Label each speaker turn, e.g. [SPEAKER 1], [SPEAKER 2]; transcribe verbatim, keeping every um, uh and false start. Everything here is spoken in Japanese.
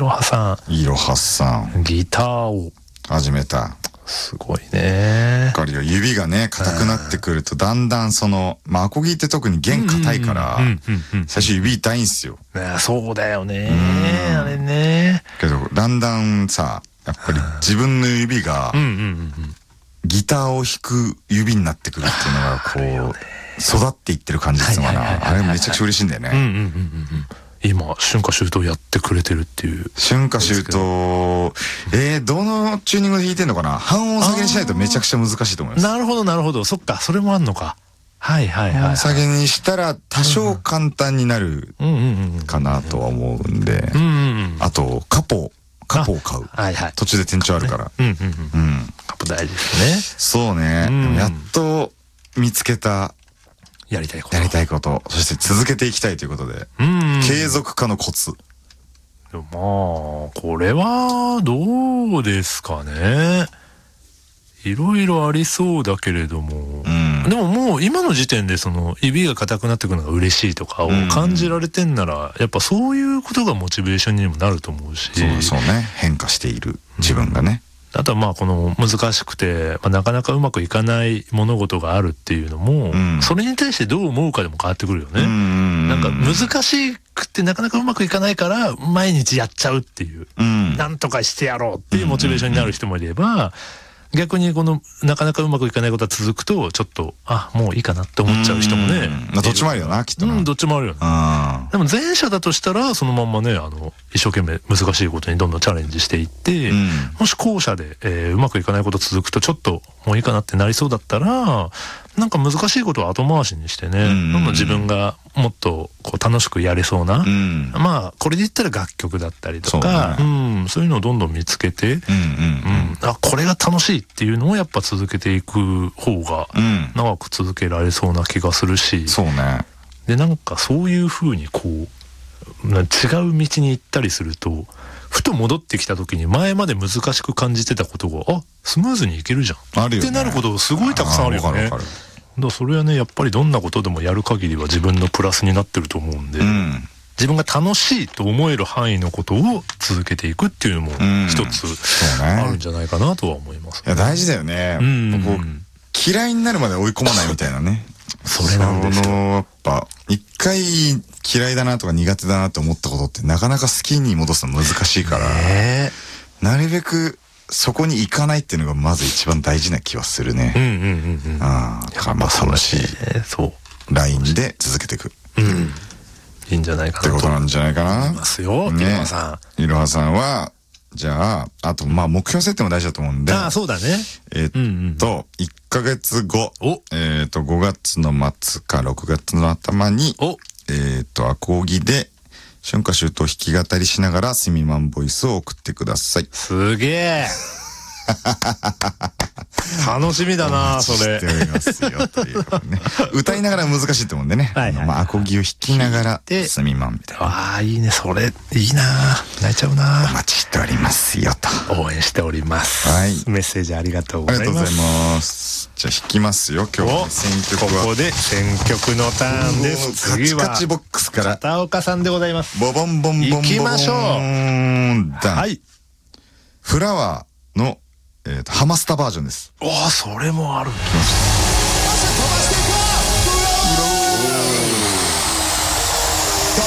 [SPEAKER 1] はさん
[SPEAKER 2] いろはさん
[SPEAKER 1] ギターを
[SPEAKER 2] 始めた。
[SPEAKER 1] すごいね。
[SPEAKER 2] わかるよ。指がね硬くなってくるとだんだんそのまあアコギって特に弦硬いから最初指痛いんすよ。
[SPEAKER 1] そうだよねあれね。
[SPEAKER 2] けどだんだんさやっぱり自分の指がギターを弾く指になってくるっていうのがこう育っていってる感じですもんな。あれめちゃくちゃ嬉しいんだよね。
[SPEAKER 1] 今春夏秋冬やってくれてるっていう。
[SPEAKER 2] 春夏秋冬えー、どのチューニングで弾いてんのかな。半音下げにしないとめちゃくちゃ難しいと思います。
[SPEAKER 1] なるほどなるほど。そっかそれもあんのか。はいはいはい、はい、半音
[SPEAKER 2] 下げにしたら多少簡単になるかなとは思うんで。あとカポカポを買う、はいはい、途中で転調あるから、
[SPEAKER 1] うんうんうん、カポ大事ですね。
[SPEAKER 2] そうね、うん、やっと見つけた
[SPEAKER 1] やりたいこと
[SPEAKER 2] やりたいこと、そして続けていきたいということで、うん継続化のコツ。
[SPEAKER 1] でもまあこれはどうですかね。いろいろありそうだけれども、うん、でももう今の時点でその指が硬くなってくるのが嬉しいとかを感じられてんなら、やっぱそういうことがモチベーションにもなると思うし。
[SPEAKER 2] そうそうね、変化している自分がね、
[SPEAKER 1] うん、あとはまあこの難しくて、まあ、なかなかうまくいかない物事があるっていうのも、うん、それに対してどう思うかでも変わってくるよね。なんか難しくてなかなかうまくいかないから毎日やっちゃうっていう、うん、なんとかしてやろうっていうモチベーションになる人もいれば、逆にこのなかなかうまくいかないことが続くとちょっとあもういいかなって思っちゃう人もね。
[SPEAKER 2] どっちもあるよなきっとな。
[SPEAKER 1] うんどっちもあるよね。でも前者だとしたらそのまんまねあの一生懸命難しいことにどんどんチャレンジしていって、うん、もし後者で、えー、うまくいかないこと続くとちょっともういいかなってなりそうだったらなんか難しいことを後回しにしてね、うん、どんどん自分がもっとこう楽しくやれそうな、うん、まあこれで言ったら楽曲だったりとかそう、ねうん、そういうのをどんどん見つけて、うんうんうん、あこれが楽しいっていうのをやっぱ続けていく方が長く続けられそうな気がするし、うん、
[SPEAKER 2] そうね。
[SPEAKER 1] でなんかそういう風にこう違う道に行ったりするとふと戻ってきた時に前まで難しく感じてたことがあスムーズにいけるじゃんあるよ、ね、ってなることすごいたくさんあるよね。だからそれはねやっぱりどんなことでもやる限りは自分のプラスになってると思うんで、うん、自分が楽しいと思える範囲のことを続けていくっていうのも一つあるんじゃないかなとは思います、ね、
[SPEAKER 2] いや大事だよね、うん、こう嫌いになるまで追い込まないみたいなね
[SPEAKER 1] それなんですよ。
[SPEAKER 2] そのやっぱ一回嫌いだなとか苦手だなと思ったことってなかなか好きに戻すの難しいから、ね、なるべくそこに行かないっていうのがまず一番大事な気はするね。うんうんうんうん。ああ、だからまあ楽しいラインで続けていく。
[SPEAKER 1] うん。いいんじゃないかなと。
[SPEAKER 2] ってことなんじゃないかな。
[SPEAKER 1] いますよ。ね、いろはさ
[SPEAKER 2] ん。いろはさんはじゃああとまあ目標設定も大事だと思うんで。
[SPEAKER 1] ああそうだね。
[SPEAKER 2] えっと、うんうん、いっかげつご、えっとごがつの末かろくがつの頭にえっとアコギで。春夏秋冬弾き語りしながらスミマンボイスを送ってください。
[SPEAKER 1] すげえ楽しみだなそれ。
[SPEAKER 2] しておりますよというね。歌いながら難しいと思うんでね。はいはい、まあアコギを弾きながらスミマンみたいな。
[SPEAKER 1] ああいいねそれいいな泣いちゃうな。
[SPEAKER 2] お待ちしておりますよと。
[SPEAKER 1] 応援しております。はい。メッセージありがとうございます。
[SPEAKER 2] ありがとうございます。じゃあ弾きますよ今日は選曲は。
[SPEAKER 1] ここで選曲のターンです。次は
[SPEAKER 2] カチカチボックスから
[SPEAKER 1] 片岡さんでございます。
[SPEAKER 2] ボボンボンボンボン。
[SPEAKER 1] 行きましょう。
[SPEAKER 2] はい。フラワーのえっとハマスタバージョンです。
[SPEAKER 1] おおそれもある。
[SPEAKER 2] きました。